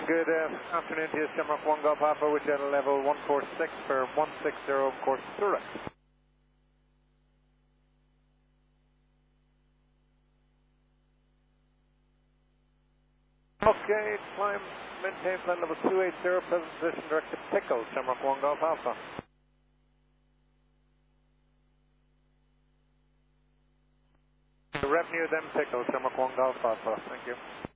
Good afternoon to you, Shamrock 1 Golf Alpha, which at level 146 for 160 course Zurich. Okay, climb, maintain flight level 280, present position directed Pickle, Shamrock 1 Golf Alpha. The revenue then Pickle, Shamrock 1 Golf Alpha, thank you.